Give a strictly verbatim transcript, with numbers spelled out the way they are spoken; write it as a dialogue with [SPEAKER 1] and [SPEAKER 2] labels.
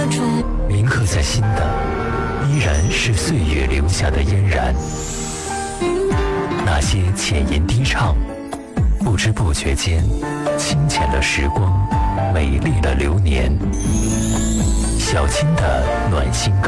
[SPEAKER 1] 出。
[SPEAKER 2] 铭刻在心的，依然是岁月留下的嫣然。那些浅吟低唱，不知不觉间，清浅了时光，美丽了流年。小青的暖心歌。